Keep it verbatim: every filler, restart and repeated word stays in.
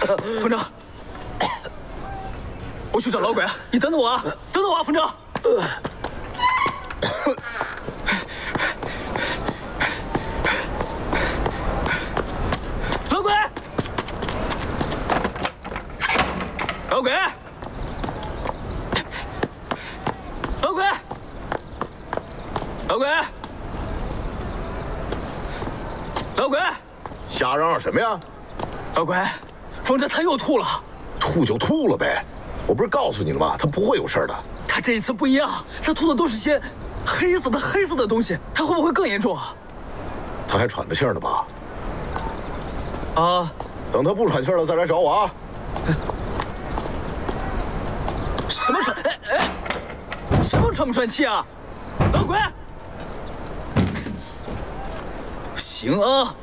冯正，我去找老鬼，你等等我啊！等等我啊，冯正。老鬼，老鬼，老鬼，老鬼，老鬼， 瞎嚷嚷什么呀？ 老鬼，冯正他又吐了。 吐就吐了呗，我不是告诉你了吗？他不会有事的。 他这一次不一样，他吐的都是些黑色的黑色的东西，他会不会更严重啊？ 他还喘着气儿呢吧？ 啊！ 等他不喘气儿了再来找我啊！ 什么喘？哎哎，什么喘不喘气啊？老鬼，行啊！